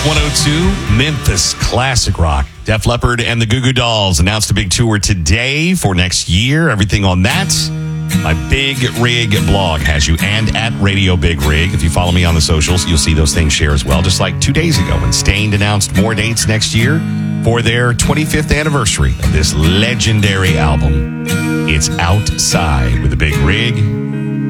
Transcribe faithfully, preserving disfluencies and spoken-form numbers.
one oh two, Memphis Classic Rock. Def Leppard and the Goo Goo Dolls announced a big tour today for next year. Everything on that. My Big Rig blog has you, and at Radio Big Rig. If you follow me on the socials, you'll see those things share as well. Just like two days ago when Stained announced more dates next year for their twenty-fifth anniversary of this legendary album. It's Outside with the Big Rig.